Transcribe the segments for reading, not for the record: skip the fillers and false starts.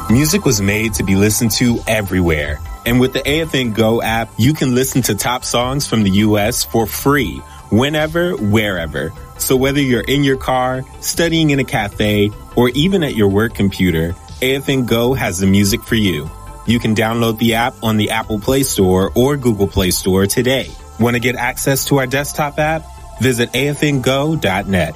Music was made to be listened to everywhere. And with the AFN Go app, you can listen to top songs from the U.S. for free, whenever, wherever. So whether you're in your car, studying in a cafe, or even at your work computer, AFN Go has the music for you. You can download the app on the Apple Play Store or Google Play Store today. Want to get access to our desktop app? Visit afngo.net.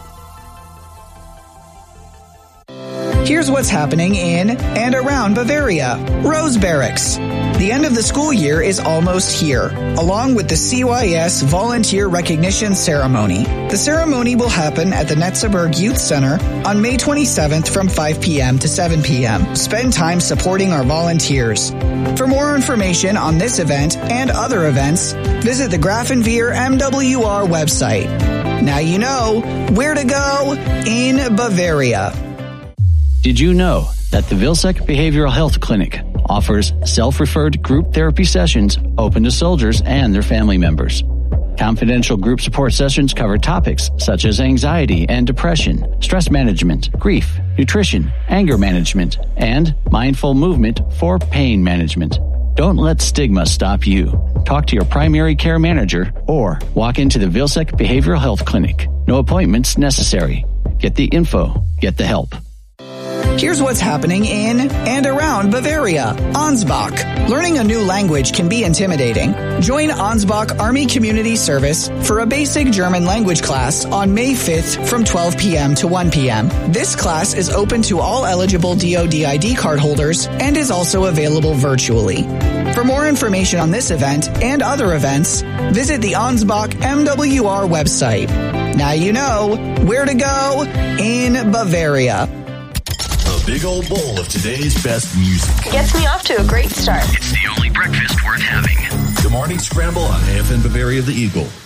Here's what's happening in and around Bavaria. Rose Barracks. The end of the school year is almost here, along with the CYS Volunteer Recognition Ceremony. The ceremony will happen at the Netzeberg Youth Center on May 27th from 5 p.m. to 7 p.m. Spend time supporting our volunteers. For more information on this event and other events, visit the Grafenwehr MWR website. Now you know where to go in Bavaria. Did you know that the Vilsec Behavioral Health Clinic offers self-referred group therapy sessions open to soldiers and their family members? Confidential group support sessions cover topics such as anxiety and depression, stress management, grief, nutrition, anger management, and mindful movement for pain management. Don't let stigma stop you. Talk to your primary care manager or walk into the Vilsec Behavioral Health Clinic. No appointments necessary. Get the info. Get the help. Here's what's happening in and around Bavaria. Ansbach. Learning a new language can be intimidating. Join Ansbach Army Community Service for a basic German language class on May 5th from 12 p.m. to 1 p.m. This class is open to all eligible DoD ID card holders and is also available virtually. For more information on this event and other events, visit the Ansbach MWR website. Now you know where to go in Bavaria. Big old bowl of today's best music. Gets me off to a great start. It's the only breakfast worth having. The Morning Scramble on AFN Bavaria, the Eagle.